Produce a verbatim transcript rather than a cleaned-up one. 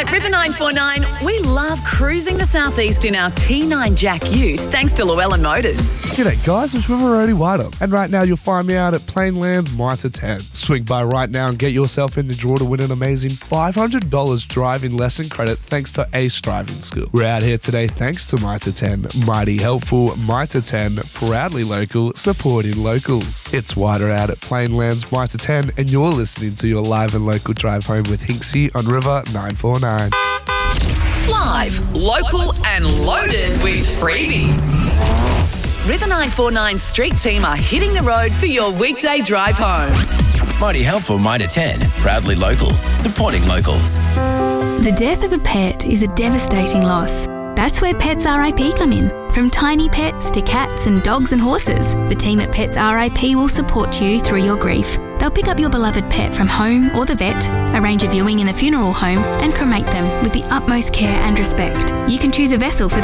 At River nine four nine, we love cruising the southeast in our T nine Jack Ute, thanks to Llewellyn Motors. G'day guys, it's River Roadie Whiteham, and right now you'll find me out at Plainlands Mitre ten. Swing by right now and get yourself in the draw to win an amazing five hundred dollars driving lesson credit thanks to Ace Driving School. We're out here today thanks to Mitre ten. Mighty helpful, Mitre ten, proudly local, supporting locals. It's Whiter out at Plainlands Mitre ten, and you're listening to your live and local drive home with Hinksy on River nine four nine. Live, local and loaded with freebies. River nine four nine Street Team are hitting the road for your weekday drive home. Mighty helpful, Mitre ten, proudly local, supporting locals. The death of a pet is a devastating loss. That's where Pets R I P come in. From tiny pets to cats and dogs and horses, the team at Pets R I P will support you through your grief. They'll pick up your beloved pet from home or the vet, arrange a viewing in a funeral home, and cremate them with the utmost care and respect. You can choose a vessel for the